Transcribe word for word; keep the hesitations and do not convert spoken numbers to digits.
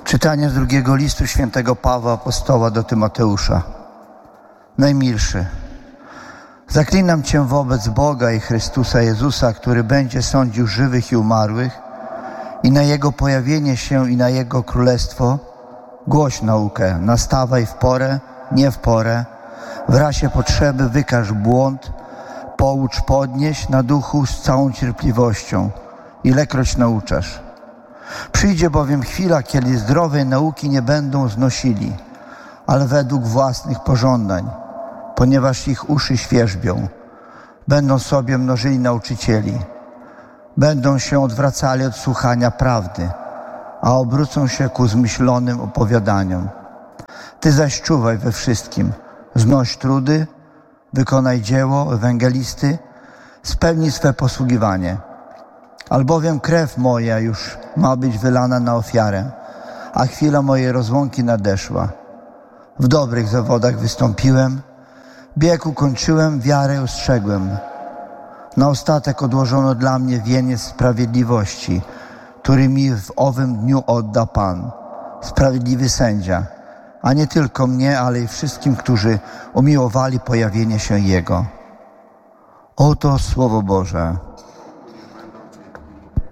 Czytanie z drugiego listu świętego Pawła Apostoła do Tymoteusza. Najmilszy, zaklinam Cię wobec Boga i Chrystusa Jezusa, który będzie sądził żywych i umarłych, i na Jego pojawienie się i na Jego królestwo, głoś naukę, nastawaj w porę, nie w porę, w razie potrzeby wykaż błąd, poucz, podnieś na duchu z całą cierpliwością, ilekroć nauczasz. Przyjdzie bowiem chwila, kiedy zdrowej nauki nie będą znosili, ale według własnych pożądań, ponieważ ich uszy świerzbią. Będą sobie mnożyli nauczycieli, będą się odwracali od słuchania prawdy, a obrócą się ku zmyślonym opowiadaniom. Ty zaś czuwaj we wszystkim, znoś trudy, wykonaj dzieło ewangelisty, spełnij swe posługiwanie. Albowiem krew moja już ma być wylana na ofiarę, a chwila mojej rozłąki nadeszła. W dobrych zawodach wystąpiłem, bieg ukończyłem, wiarę ustrzegłem. Na ostatek odłożono dla mnie wieniec sprawiedliwości, który mi w owym dniu odda Pan, sprawiedliwy sędzia, a nie tylko mnie, ale i wszystkim, którzy umiłowali pojawienie się Jego. Oto Słowo Boże.